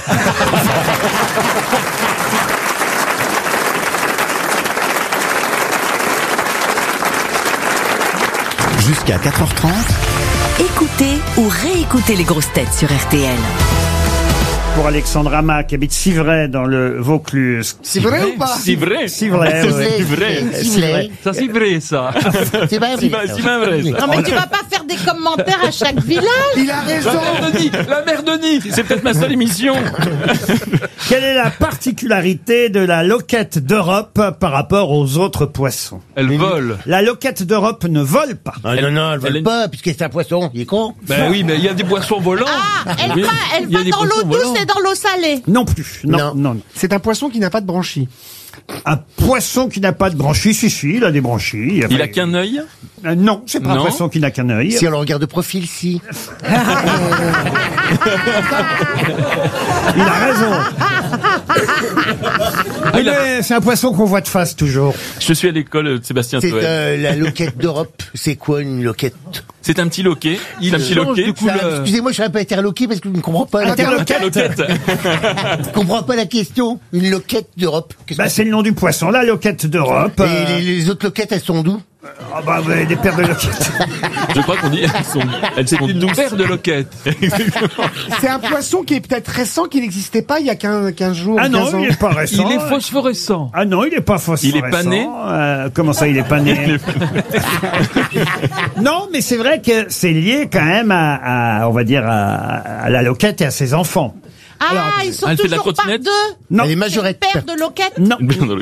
[SPEAKER 8] Jusqu'à quatre heures trente,
[SPEAKER 12] Écoutez ou réécoutez les grosses têtes sur R T L.
[SPEAKER 2] Pour Alexandre Ama, qui habite Civray dans le Vaucluse.
[SPEAKER 13] C'est vrai ou pas?
[SPEAKER 11] C'est vrai.
[SPEAKER 2] Civray, oui.
[SPEAKER 12] C'est vrai. C'est vrai.
[SPEAKER 11] Ça, c'est vrai, ça.
[SPEAKER 12] C'est pas
[SPEAKER 11] C'est pas, c'est pas vrai, ça.
[SPEAKER 6] Non, mais tu vas pas faire des commentaires à chaque village.
[SPEAKER 13] Il a raison.
[SPEAKER 11] La mère de Nid, la mère de Nid. C'est peut-être ma seule émission.
[SPEAKER 2] Quelle est la particularité de la loquette d'Europe par rapport aux autres poissons?
[SPEAKER 11] Elle vole.
[SPEAKER 2] La loquette d'Europe ne vole pas.
[SPEAKER 3] Ah, non, non, elle
[SPEAKER 11] elle
[SPEAKER 3] vole
[SPEAKER 11] est-
[SPEAKER 3] pas, puisque c'est un poisson, il est con.
[SPEAKER 11] Ben oui, mais il y a des poissons volants.
[SPEAKER 6] Ah, elle
[SPEAKER 11] Oui,
[SPEAKER 6] va, elle
[SPEAKER 11] il y a
[SPEAKER 6] va
[SPEAKER 11] des
[SPEAKER 6] dans l'eau
[SPEAKER 11] poissons
[SPEAKER 6] douce
[SPEAKER 11] volants.
[SPEAKER 6] et dans l'eau salée.
[SPEAKER 2] Non plus. Non, non.
[SPEAKER 3] Non.
[SPEAKER 2] non.
[SPEAKER 13] C'est un poisson qui n'a pas de branchies.
[SPEAKER 2] Un poisson qui n'a pas de branchies, si, si, il a des branchies.
[SPEAKER 11] Il a qu'un œil.
[SPEAKER 2] Euh, non, c'est pas un
[SPEAKER 11] Non.
[SPEAKER 2] poisson qui n'a qu'un œil.
[SPEAKER 3] Si on le regarde de profil, si.
[SPEAKER 2] Il a raison. Mais mais c'est un poisson qu'on voit de face toujours.
[SPEAKER 11] Je suis à l'école de Sébastien
[SPEAKER 3] C'est
[SPEAKER 11] Toen.
[SPEAKER 3] euh, la loquette d'Europe. C'est quoi une loquette?
[SPEAKER 11] C'est un petit loquet. C'est un petit
[SPEAKER 3] Change
[SPEAKER 11] loquet.
[SPEAKER 3] de couleur. Excusez-moi, je suis un peu interloqué parce que je ne comprends pas la,
[SPEAKER 2] Interloquette.
[SPEAKER 11] Loquette.
[SPEAKER 3] je comprends pas la question. Une loquette d'Europe. Qu'est-ce
[SPEAKER 2] Bah,
[SPEAKER 3] que
[SPEAKER 2] c'est le nom du poisson, la loquette d'Europe.
[SPEAKER 3] Et
[SPEAKER 2] Euh,
[SPEAKER 3] les, les autres loquettes, elles sont d'où?
[SPEAKER 2] Ah bah, ouais, des paires de loquettes.
[SPEAKER 11] Je crois qu'on dit elles sont, elles sont une paire de loquettes.
[SPEAKER 13] C'est un poisson qui est peut-être récent, qui n'existait pas il y a quinze, quinze jours.
[SPEAKER 2] Ah non,
[SPEAKER 13] quinze ans.
[SPEAKER 2] il est pas récent.
[SPEAKER 11] Il est phosphorescent.
[SPEAKER 2] Ah non, il est pas phosphorescent.
[SPEAKER 11] Il est pas né
[SPEAKER 2] Euh, comment ça, il est pas né Non, mais c'est vrai que c'est lié quand même à, à, on va dire, à, à la loquette et à ses enfants.
[SPEAKER 6] Ah, ils sont
[SPEAKER 11] elle fait de la
[SPEAKER 6] toujours par
[SPEAKER 11] trottinette
[SPEAKER 6] deux.
[SPEAKER 2] Non,
[SPEAKER 3] Elle est
[SPEAKER 6] Une
[SPEAKER 3] majorette.
[SPEAKER 6] paire de loquettes.
[SPEAKER 2] non,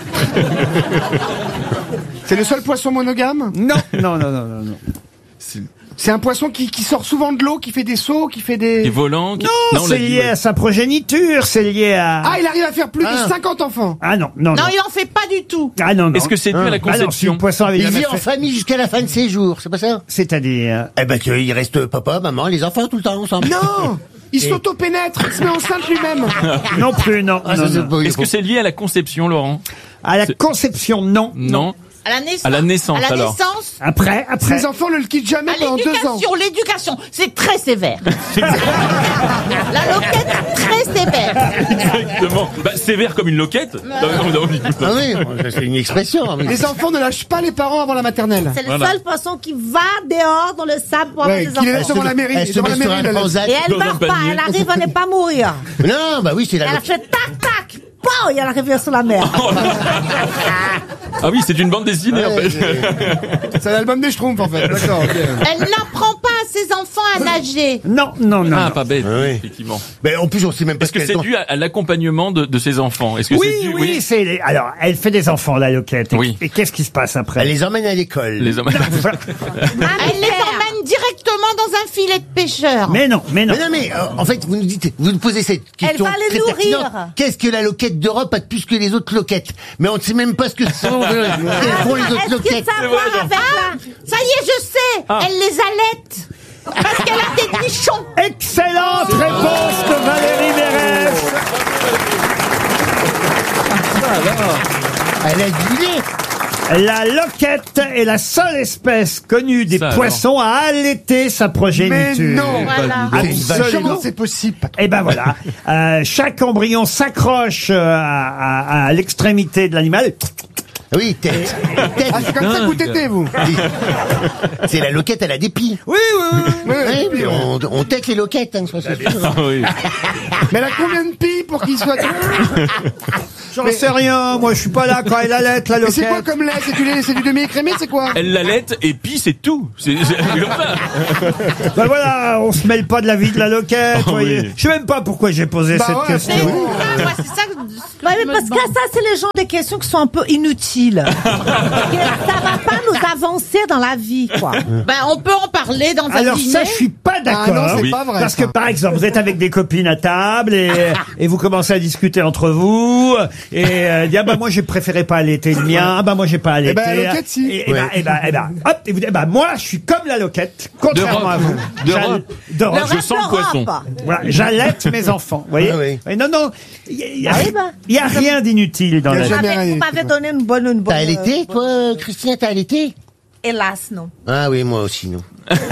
[SPEAKER 13] C'est le seul poisson monogame?
[SPEAKER 2] non, non, non, non, non, non.
[SPEAKER 13] C'est un poisson qui, qui sort souvent de l'eau, qui fait des sauts, qui fait des...
[SPEAKER 11] Des volants. qui-
[SPEAKER 2] Non,
[SPEAKER 11] on
[SPEAKER 2] c'est
[SPEAKER 11] l'a dit,
[SPEAKER 2] lié
[SPEAKER 11] ouais.
[SPEAKER 2] à sa progéniture, c'est lié à...
[SPEAKER 13] Ah, il arrive à faire plus
[SPEAKER 3] Ah.
[SPEAKER 13] de cinquante enfants.
[SPEAKER 2] Ah non, non, non.
[SPEAKER 6] Non, il en fait pas du tout.
[SPEAKER 2] Ah non, non.
[SPEAKER 11] Est-ce que c'est dû à la
[SPEAKER 2] Ah non, si
[SPEAKER 11] conception
[SPEAKER 2] le poisson avait
[SPEAKER 3] Il
[SPEAKER 2] jamais
[SPEAKER 3] vit en
[SPEAKER 2] fait-
[SPEAKER 3] famille jusqu'à la fin de ses jours, c'est pas ça?
[SPEAKER 2] C'est-à-dire...
[SPEAKER 3] Eh ben, qu'il reste papa, maman, les enfants tout le temps ensemble.
[SPEAKER 13] Non, il s'auto-pénètre, il se met enceinte lui-même.
[SPEAKER 2] Non plus, non.
[SPEAKER 3] Ah,
[SPEAKER 2] non,
[SPEAKER 3] ça, c'est
[SPEAKER 2] non.
[SPEAKER 3] pas-
[SPEAKER 11] Est-ce que c'est lié à la conception, Laurent?
[SPEAKER 2] À la
[SPEAKER 11] c'est-
[SPEAKER 2] conception, non.
[SPEAKER 11] Non.
[SPEAKER 6] À la naissance.
[SPEAKER 11] À la naissance,
[SPEAKER 6] À la
[SPEAKER 11] alors.
[SPEAKER 6] naissance.
[SPEAKER 2] Après, après.
[SPEAKER 13] Les enfants ne le quittent jamais
[SPEAKER 6] À
[SPEAKER 13] pendant deux ans.
[SPEAKER 6] l'éducation, l'éducation, c'est très sévère. La loquette, très sévère.
[SPEAKER 11] Exactement. Bah, sévère comme une loquette. Non, non, non, non.
[SPEAKER 3] Ah oui, c'est une expression. oui.
[SPEAKER 13] Les enfants ne lâchent pas les parents avant la maternelle.
[SPEAKER 14] C'est le
[SPEAKER 11] Voilà.
[SPEAKER 14] seul poisson qui va dehors dans le sable pour
[SPEAKER 13] Ouais,
[SPEAKER 14] avoir
[SPEAKER 13] qu'il
[SPEAKER 14] ses
[SPEAKER 13] est
[SPEAKER 14] enfants.
[SPEAKER 13] devant la mairie.
[SPEAKER 3] Elle se
[SPEAKER 13] devant
[SPEAKER 3] met
[SPEAKER 13] la
[SPEAKER 3] sur
[SPEAKER 13] mairie,
[SPEAKER 3] un
[SPEAKER 13] elle laisse.
[SPEAKER 3] transat.
[SPEAKER 14] Et elle
[SPEAKER 11] Dans un
[SPEAKER 14] meurt pas,
[SPEAKER 11] panier.
[SPEAKER 14] elle arrive à ne pas mourir.
[SPEAKER 3] Non, bah oui, c'est la
[SPEAKER 14] Elle a fait tac tac, pow, et elle arrive sur la mer.
[SPEAKER 11] Ah oui, c'est une bande dessinée, en fait.
[SPEAKER 13] C'est l'album des Schtroumpfs, en fait. D'accord, ok.
[SPEAKER 6] Elle n'apprend pas à ses enfants à nager.
[SPEAKER 2] Non, non, non.
[SPEAKER 11] Ah,
[SPEAKER 2] non.
[SPEAKER 11] pas bête,
[SPEAKER 3] Oui.
[SPEAKER 11] effectivement.
[SPEAKER 3] Mais en plus, on sait même pas
[SPEAKER 11] Est-ce que
[SPEAKER 3] ce
[SPEAKER 11] c'est
[SPEAKER 3] qu'elles
[SPEAKER 11] dû à, à l'accompagnement de, de ses enfants? Est-ce que
[SPEAKER 2] Oui,
[SPEAKER 11] c'est dû,
[SPEAKER 2] oui, c'est... les- Alors, elle fait des enfants, la loquette. Et,
[SPEAKER 11] Oui.
[SPEAKER 2] et qu'est-ce qui se passe après?
[SPEAKER 3] Elle les emmène à l'école.
[SPEAKER 11] les hommes.
[SPEAKER 6] Elle les emmène directement dans un filet de pêcheur.
[SPEAKER 2] Mais non, mais non.
[SPEAKER 3] Mais non, mais euh, en fait, vous nous dites, vous nous posez cette question
[SPEAKER 14] va les
[SPEAKER 3] très
[SPEAKER 14] nourrir.
[SPEAKER 3] pertinente. Qu'est-ce que la loquette d'Europe a de plus que les autres loquettes? Mais on ne sait même pas ce que sont. euh, quelles font les autres
[SPEAKER 14] Est-ce que
[SPEAKER 3] loquettes.
[SPEAKER 14] ça a à voir avec la...
[SPEAKER 6] Ça y est, je sais. Elle les allaite. Parce qu'elle a des nichons.
[SPEAKER 2] Excellente réponse de Valérie Mérès.
[SPEAKER 3] Elle a du lait.
[SPEAKER 2] La loquette est la seule espèce connue des
[SPEAKER 11] Ça,
[SPEAKER 2] poissons à allaiter sa
[SPEAKER 13] Mais
[SPEAKER 2] progéniture.
[SPEAKER 13] non.
[SPEAKER 6] Voilà.
[SPEAKER 2] Absolument.
[SPEAKER 13] Comment c'est possible, patron?
[SPEAKER 2] Et ben voilà, euh, chaque embryon s'accroche euh, à, à- à l'extrémité de l'animal
[SPEAKER 3] Oui, tête. Tête.
[SPEAKER 13] Ah, c'est comme ça que vous tétez, vous.
[SPEAKER 3] C'est la loquette, elle a des pieds.
[SPEAKER 2] Oui, oui, oui.
[SPEAKER 3] Oui, puis on, on tête les loquettes, hein, sois sûr.
[SPEAKER 9] Oui.
[SPEAKER 13] Mais elle a combien de pieds pour qu'il soit...
[SPEAKER 2] J'en sais rien, moi je suis pas là quand elle allait la
[SPEAKER 13] Mais
[SPEAKER 2] loquette.
[SPEAKER 13] c'est quoi comme lait? C'est du lait, c'est du demi-écrémé, c'est quoi?
[SPEAKER 9] Elle l'allait et puis c'est tout. C'est c'est comme ça.
[SPEAKER 2] Ben voilà, on se mêle pas de la vie de la loquette,
[SPEAKER 9] Oh,
[SPEAKER 2] voyez.
[SPEAKER 9] oui.
[SPEAKER 2] Je sais même pas pourquoi j'ai posé
[SPEAKER 13] Bah
[SPEAKER 2] cette
[SPEAKER 13] ouais,
[SPEAKER 2] question.
[SPEAKER 13] c'est-
[SPEAKER 6] Ah, moi, c'est ça que, ce que
[SPEAKER 14] Ouais,
[SPEAKER 6] je
[SPEAKER 14] mais
[SPEAKER 6] me
[SPEAKER 14] parce que
[SPEAKER 6] demande.
[SPEAKER 14] ça, c'est les gens des questions qui sont un peu inutiles. Ça va pas nous avancer dans la vie, quoi.
[SPEAKER 6] Ben, on peut en parler dans un
[SPEAKER 2] Alors
[SPEAKER 6] dîner.
[SPEAKER 2] ça, je suis pas d'accord.
[SPEAKER 13] Ah non, c'est
[SPEAKER 9] Oui.
[SPEAKER 13] pas vrai.
[SPEAKER 2] Parce que
[SPEAKER 13] ça.
[SPEAKER 2] par exemple, vous êtes avec des copines à table et, et vous commencez à discuter entre vous et euh, dire ah bah moi j'ai préféré pas allaiter le mien, ah bah moi j'ai pas allaité.
[SPEAKER 13] Eh ben, la loquette, si.
[SPEAKER 2] Et, et bah, et bah, et bah, hop, et vous dites bah moi je suis comme la loquette, contrairement
[SPEAKER 9] D'Europe.
[SPEAKER 2] à vous.
[SPEAKER 9] D'Europe.
[SPEAKER 2] J'all- d'Europe.
[SPEAKER 14] Le
[SPEAKER 9] Je
[SPEAKER 14] rêve
[SPEAKER 9] sens le
[SPEAKER 14] d'Europe.
[SPEAKER 9] poisson.
[SPEAKER 2] Voilà, j'allaite mes enfants, vous voyez.
[SPEAKER 3] Ah oui.
[SPEAKER 2] Et non non, il y a, il y a-
[SPEAKER 14] Ah oui, bah.
[SPEAKER 2] il y a rien d'inutile dans
[SPEAKER 13] Il y a
[SPEAKER 2] la vie.
[SPEAKER 14] Vous
[SPEAKER 13] jamais
[SPEAKER 14] m'avez-
[SPEAKER 13] rien
[SPEAKER 14] vous
[SPEAKER 13] été,
[SPEAKER 14] m'avez
[SPEAKER 13] quoi.
[SPEAKER 14] donné une bonne, une bonne.
[SPEAKER 3] T'as allaité, toi, euh, Christina, t'as allaité?
[SPEAKER 14] Hélas, non.
[SPEAKER 3] Ah oui, moi aussi, nous.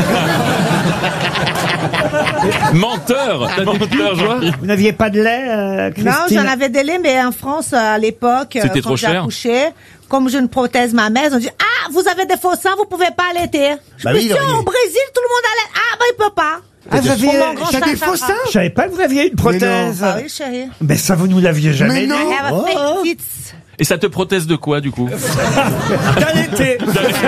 [SPEAKER 9] Menteur. Menteur, Jean-Philippe.
[SPEAKER 2] Vous n'aviez pas de lait, euh,
[SPEAKER 14] Non,
[SPEAKER 2] Christine?
[SPEAKER 14] j'en avais des laits, mais en France, euh, à l'époque, euh,
[SPEAKER 9] C'était
[SPEAKER 14] quand
[SPEAKER 9] trop
[SPEAKER 14] j'ai
[SPEAKER 9] cher.
[SPEAKER 14] accouché, comme je ne prothèse ma mère, ils ont dit ah, vous avez des faux seins, vous pouvez pas allaiter. Je
[SPEAKER 3] Bah
[SPEAKER 14] me
[SPEAKER 3] oui,
[SPEAKER 14] suis dit,
[SPEAKER 3] il-
[SPEAKER 14] au Brésil, tout le monde allait. Ah, bah il peut pas.
[SPEAKER 2] Ah, vous aviez-
[SPEAKER 14] Pour mon grand
[SPEAKER 13] T'as des
[SPEAKER 14] chakra.
[SPEAKER 13] faux seins?
[SPEAKER 2] Je savais pas que vous aviez une prothèse.
[SPEAKER 14] Ah oui, chérie.
[SPEAKER 2] Mais ça, vous nous l'aviez jamais
[SPEAKER 13] Mais
[SPEAKER 2] dit.
[SPEAKER 13] non.
[SPEAKER 14] I have a fake tits.
[SPEAKER 9] Et ça te prothèse de quoi, du coup?
[SPEAKER 2] D'allaiter.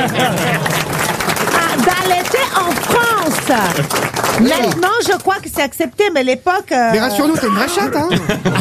[SPEAKER 14] Ah, d'allaiter en France. Maintenant, je crois que c'est accepté, mais l'époque. euh,
[SPEAKER 13] Mais rassure-nous, t'es une vraie chatte, hein.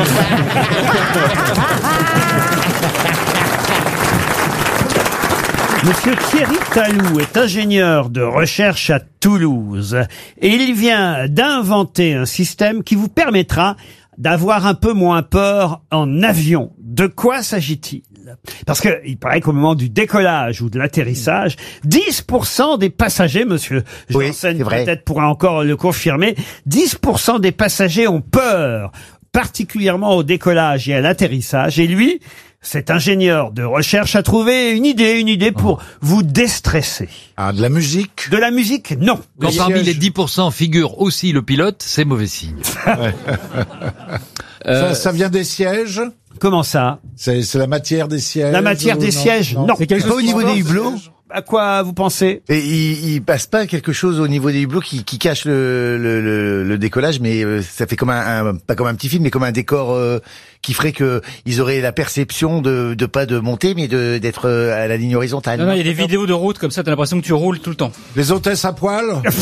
[SPEAKER 2] Monsieur Thierry Talou est ingénieur de recherche à Toulouse et il vient d'inventer un système qui vous permettra d'avoir un peu moins peur en avion. De quoi s'agit-il? Parce que il paraît qu'au moment du décollage ou de l'atterrissage, dix pour cent des passagers, monsieur
[SPEAKER 3] Oui,
[SPEAKER 2] Janssen
[SPEAKER 3] c'est vrai.
[SPEAKER 2] peut-être pourra encore le confirmer, dix pour cent des passagers ont peur, particulièrement au décollage et à l'atterrissage. Et lui, cet ingénieur de recherche a trouvé une idée, une idée pour vous déstresser.
[SPEAKER 15] Ah, de la musique?
[SPEAKER 2] De la musique, non.
[SPEAKER 4] Quand parmi les dix pour cent figure aussi le pilote, c'est mauvais signe.
[SPEAKER 15] Ça, ça vient des sièges?
[SPEAKER 2] Comment ça?
[SPEAKER 15] C'est c'est la matière des sièges?
[SPEAKER 2] La matière
[SPEAKER 15] ou
[SPEAKER 2] des sièges, non.
[SPEAKER 3] C'est quelque chose au niveau des hublots.
[SPEAKER 2] À quoi vous pensez?
[SPEAKER 3] Et il, il passe pas quelque chose au niveau des hublots qui, qui cache le, le, le, le décollage, mais euh, ça fait comme un, un pas comme un petit film, mais comme un décor euh, qui ferait que ils auraient la perception de, de pas de monter, mais de d'être euh, à la ligne horizontale.
[SPEAKER 11] Non, non, il y a des vidéos de route comme ça, t'as l'impression que tu roules tout le temps.
[SPEAKER 15] Les hôtesses à poil?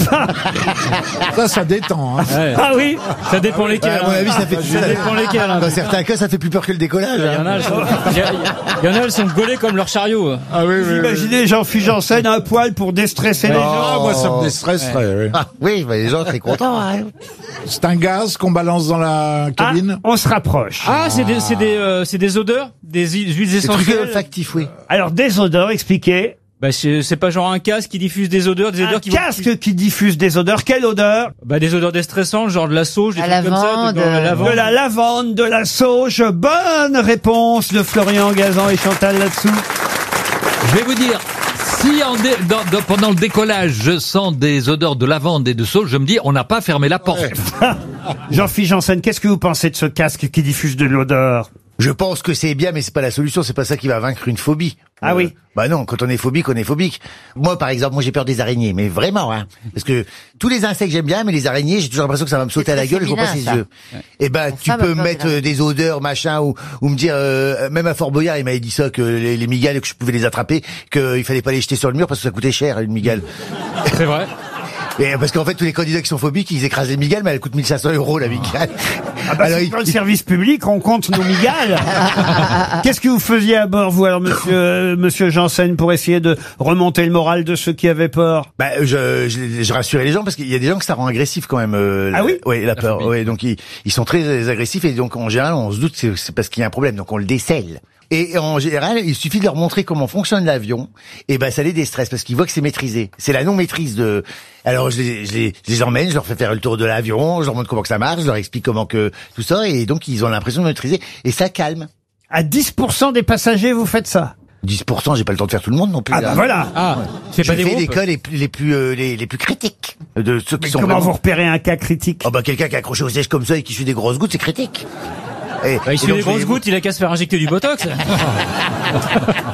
[SPEAKER 15] Ça, ça détend. Hein.
[SPEAKER 11] Ouais.
[SPEAKER 2] Ah oui?
[SPEAKER 11] Ça dépend lesquels.
[SPEAKER 3] Ouais, à mon
[SPEAKER 11] hein.
[SPEAKER 3] avis, ça fait
[SPEAKER 11] Ça dépend lesquels. hein.
[SPEAKER 3] Dans certains cas, ça fait plus peur que le décollage.
[SPEAKER 11] Il y en a,
[SPEAKER 3] hein.
[SPEAKER 11] elles sont, il y a- il y en a, elles sont gaulées comme leur chariot.
[SPEAKER 15] Ah oui, oui,
[SPEAKER 2] Vous
[SPEAKER 15] oui.
[SPEAKER 2] imaginez Jean-Philippe Janssen à un poil pour déstresser les gens?
[SPEAKER 15] Ah, moi, ça me déstresserait, oui.
[SPEAKER 3] Ah, oui, bah, les gens seraient contents. Hein.
[SPEAKER 15] C'est un gaz qu'on balance dans la
[SPEAKER 2] Ah,
[SPEAKER 15] cabine?
[SPEAKER 2] on se rapproche.
[SPEAKER 11] Ah, c'est des, c'est des, euh, c'est des odeurs, des hu- huiles
[SPEAKER 3] C'est truc
[SPEAKER 11] essentielles.
[SPEAKER 3] olfactif, oui.
[SPEAKER 2] Alors, des odeurs, expliquez.
[SPEAKER 11] Bah, c'est c'est pas genre un casque qui diffuse des odeurs, des
[SPEAKER 2] Un
[SPEAKER 11] odeurs qui vont-
[SPEAKER 2] casque qui diffuse des odeurs. Quelle odeur?
[SPEAKER 11] Bah, des odeurs déstressantes, genre de la sauge, des
[SPEAKER 16] La
[SPEAKER 11] trucs comme ça,
[SPEAKER 16] lavande,
[SPEAKER 11] de, de la
[SPEAKER 16] euh,
[SPEAKER 11] lavande.
[SPEAKER 2] De la lavande, de la sauge. Bonne réponse de Florian Gazan et Chantal là-dessous.
[SPEAKER 4] Je vais vous dire, si en dé- dans- dans- pendant le décollage, je sens des odeurs de lavande et de sauge, je me dis, on n'a pas fermé la porte.
[SPEAKER 2] Jean-Philippe Janssen, qu'est-ce que vous pensez de ce casque qui diffuse de l'odeur?
[SPEAKER 3] Je pense que c'est bien, mais c'est pas la solution. C'est pas ça qui va vaincre une phobie.
[SPEAKER 2] Ah oui.
[SPEAKER 3] Bah non, quand on est phobique, on est phobique. Moi, par exemple, moi j'ai peur des araignées, mais vraiment, hein. Parce que tous les insectes j'aime bien, mais les araignées, j'ai toujours l'impression que ça va me sauter à la gueule, je vois pas
[SPEAKER 16] féminin,
[SPEAKER 3] ses
[SPEAKER 16] ça.
[SPEAKER 3] yeux. Et ben, tu
[SPEAKER 16] femme a
[SPEAKER 3] peux
[SPEAKER 16] peur
[SPEAKER 3] mettre
[SPEAKER 16] des
[SPEAKER 3] euh, des odeurs, machin, ou, ou me dire, euh, même à Fort Boyard, il m'avait dit ça, que les, les migales, que je pouvais les attraper, qu'il fallait pas les jeter sur le mur parce que ça coûtait cher, une migale.
[SPEAKER 11] C'est vrai.
[SPEAKER 3] Et parce qu'en fait, tous les candidats qui sont phobiques, ils écrasent les migales, mais elle coûte mille cinq cents euros, la migale.
[SPEAKER 2] Ah bah,
[SPEAKER 3] Alors,
[SPEAKER 2] c'est
[SPEAKER 3] il-
[SPEAKER 2] dans le service public, on compte nos migales. Qu'est-ce que vous faisiez à bord, vous, alors, monsieur, euh, monsieur Janssen, pour essayer de remonter le moral de ceux qui avaient peur?
[SPEAKER 3] Bah, je, je, je rassurais les gens parce qu'il y a des gens que ça rend agressif quand même. Euh,
[SPEAKER 2] Ah
[SPEAKER 3] la-
[SPEAKER 2] oui
[SPEAKER 3] ouais, la peur. Ouais, donc ils, ils sont très agressifs et donc en général on se doute que c'est- c'est parce qu'il y a un problème, donc on le décèle. Et en général, il suffit de leur montrer comment fonctionne l'avion, et ben ça les déstresse parce qu'ils voient que c'est maîtrisé. C'est la non maîtrise de. Alors je les, je les, je les emmène, je leur fais faire le tour de l'avion, je leur montre comment que ça marche, je leur explique comment que tout ça, et donc ils ont l'impression de maîtriser et ça calme.
[SPEAKER 2] À dix pour cent des passagers, vous faites ça?
[SPEAKER 3] dix pour cent, j'ai pas le temps de faire tout le monde non plus.
[SPEAKER 2] Ah
[SPEAKER 3] là.
[SPEAKER 2] bah voilà.
[SPEAKER 11] Ah, c'est
[SPEAKER 3] Je
[SPEAKER 11] pas des
[SPEAKER 3] fais
[SPEAKER 11] groupes.
[SPEAKER 3] les cas les plus les plus euh, les, les plus critiques de ceux qui
[SPEAKER 2] Mais
[SPEAKER 3] sont
[SPEAKER 2] comment
[SPEAKER 3] vraiment-
[SPEAKER 2] vous repérez un cas critique?
[SPEAKER 3] Oh bah quelqu'un qui est accroché au siège comme ça et qui suit des grosses gouttes, c'est critique. Et,
[SPEAKER 11] Bah, il
[SPEAKER 3] et
[SPEAKER 11] suit
[SPEAKER 3] donc,
[SPEAKER 11] des
[SPEAKER 3] je vais-
[SPEAKER 11] grosses gouttes, il a qu'à se faire injecter du botox.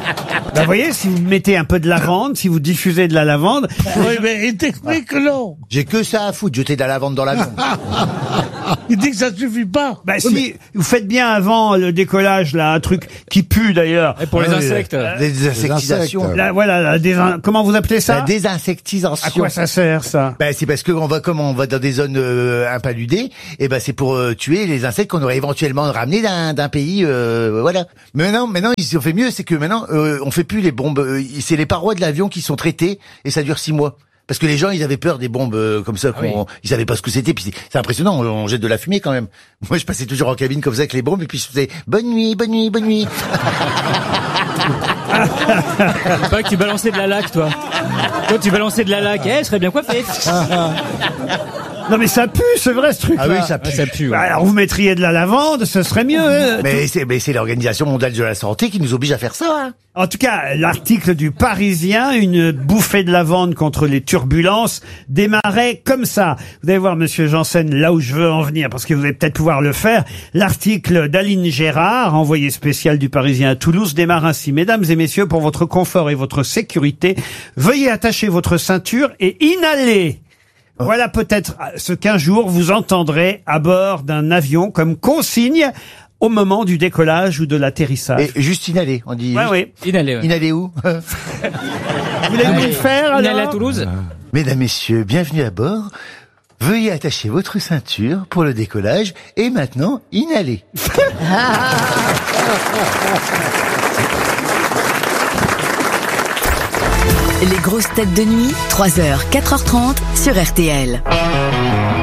[SPEAKER 2] Bah, vous voyez, si vous mettez un peu de lavande, si vous diffusez de la lavande...
[SPEAKER 1] Oui, mais il t'explique que non.
[SPEAKER 3] J'ai que ça à foutre, jeter de la lavande dans l'avion.
[SPEAKER 1] Il dit que ça suffit pas.
[SPEAKER 2] Bah si, vous faites bien avant le décollage, là, un truc qui pue d'ailleurs.
[SPEAKER 11] Et pour les insectes.
[SPEAKER 3] La désinsectisation.
[SPEAKER 2] Là, voilà, la désin- comment vous appelez ça?
[SPEAKER 3] La désinsectisation.
[SPEAKER 2] À quoi ça sert, ça?
[SPEAKER 3] Ben, c'est parce que on va, comme on va dans des zones euh, impaludées, et ben c'est pour euh, tuer les insectes qu'on aurait éventuellement ramenés d'un d'un pays, euh, voilà. Mais maintenant, maintenant ils ont fait mieux, c'est que maintenant euh, on fait plus les bombes, euh, c'est les parois de l'avion qui sont traitées et ça dure six mois. Parce que les gens, ils avaient peur des bombes euh, comme ça, qu'on, ils savaient pas ce que c'était. Puis c'est, c'est impressionnant, on, on jette de la fumée quand même. Moi, je passais toujours en cabine comme ça avec les bombes et puis je faisais bonne nuit, bonne nuit, bonne nuit.
[SPEAKER 11] C'est pas que tu balançais de la laque, toi. Toi, tu balançais de la laque. Eh, elle serait bien coiffée.
[SPEAKER 2] Non mais ça pue, c'est vrai ce truc.
[SPEAKER 3] Ah oui, ça pue.
[SPEAKER 11] Ah, ça pue, ouais.
[SPEAKER 2] Alors vous mettriez de la lavande, ce serait mieux. hein.
[SPEAKER 3] Mais c'est, mais c'est l'Organisation mondiale de la santé qui nous oblige à faire ça. Hein.
[SPEAKER 2] En tout cas, l'article du Parisien, une bouffée de lavande contre les turbulences, démarrait comme ça. Vous allez voir, monsieur Janssen, là où je veux en venir, parce que vous allez peut-être pouvoir le faire. L'article d'Aline Gérard, envoyé spécial du Parisien à Toulouse, démarre ainsi. Mesdames et messieurs, pour votre confort et votre sécurité, veuillez attacher votre ceinture et inhaler. Voilà peut-être ce qu'un jour vous entendrez à bord d'un avion comme consigne au moment du décollage ou de l'atterrissage.
[SPEAKER 3] Et juste inhaler, on dit.
[SPEAKER 2] Ouais,
[SPEAKER 3] juste-
[SPEAKER 2] oui.
[SPEAKER 11] Inhaler, ouais.
[SPEAKER 3] Inhaler où?
[SPEAKER 2] Vous voulez le faire
[SPEAKER 11] Inhaler
[SPEAKER 2] alors
[SPEAKER 11] à Toulouse.
[SPEAKER 3] Mesdames, messieurs, bienvenue à bord. Veuillez attacher votre ceinture pour le décollage et maintenant, inhaler.
[SPEAKER 12] Les grosses têtes de nuit, trois heures, quatre heures trente sur R T L.